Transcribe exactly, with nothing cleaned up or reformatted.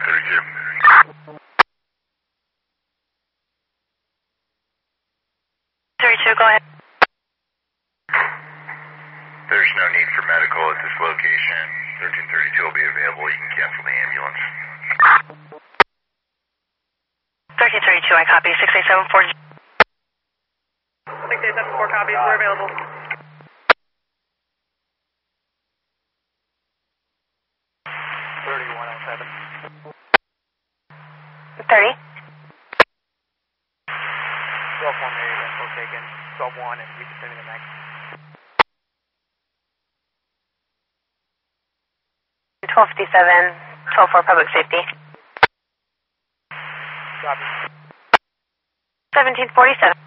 thirty-two. thirty-two, go ahead. There's no need for medical at this location. thirteen thirty-two will be available. You can cancel the ambulance. thirteen thirty-two, I copy. six eight seven four. six eight seven four copies, we're available. thirty-one oh seven. thirty. twelve one area info taken. twelve one and you can send me the next. twelve fifty-seven, twelve four public safety. Copy. seventeen forty-seven.